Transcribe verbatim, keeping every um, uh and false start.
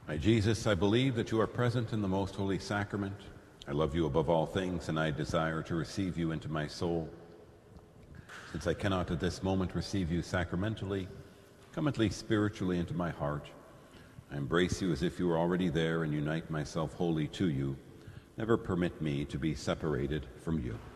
My Jesus, I believe that you are present in the most holy sacrament. I love you above all things, and I desire to receive you into my soul. Since I cannot at this moment receive you sacramentally, come at least spiritually into my heart. I embrace you as if you were already there and unite myself wholly to you. Never permit me to be separated from you.